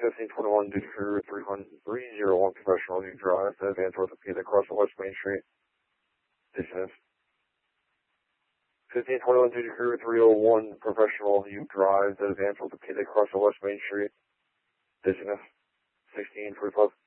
1521 Duty Crew 301 Professional New Drive to advance orthopedic across the West Main Street. Dismiss. 1521 Duty Crew 301 Professional New Drive to advance orthopedic across the West Main Street. Dismiss. 1645.